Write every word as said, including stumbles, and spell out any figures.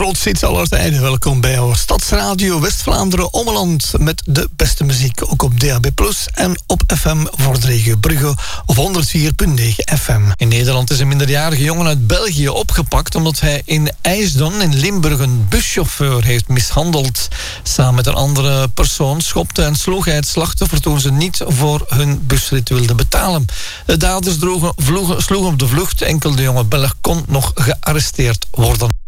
grootste hits aller tijden. Welkom bij jouw Stadsradio West-Vlaanderen Ommeland met de beste muziek. Ook op D A B plus, en op F M voor de regio Brugge of honderd vier komma negen F M. In Nederland is een minderjarige jongen uit België opgepakt omdat hij in IJsden in Limburg een buschauffeur heeft mishandeld. Samen met een andere persoon schopte en sloeg hij het slachtoffer toen ze niet voor hun busrit wilden betalen. De daders droegen, vloegen, sloegen op de vlucht. Enkel de jonge Belg kon nog gearresteerd worden.